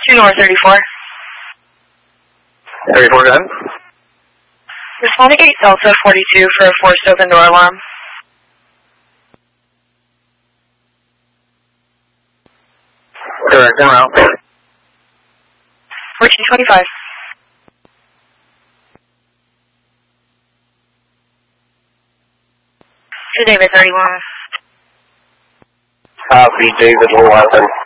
North 34. 34, go ahead. Respond to gate Delta 42 for a forced open door alarm. Correct, en route. 1425. To David 31. Copy, David 11.